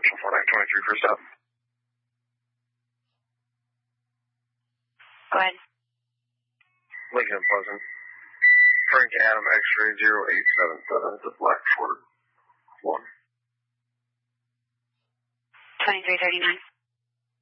Central 4923 for 7. Go ahead. Lincoln and Pleasant. Frank Adam X-ray 0877. It's a black Ford 1. 2339.